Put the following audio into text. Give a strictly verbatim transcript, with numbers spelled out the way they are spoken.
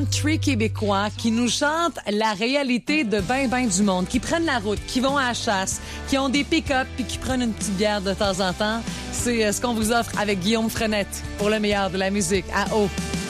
country québécois qui nous chantent la réalité de ben ben du monde, qui prennent la route, qui vont à la chasse, qui ont des pick-up puis qui prennent une petite bière de temps en temps. C'est ce qu'on vous offre avec Guillaume Frenette pour le meilleur de la musique à eau.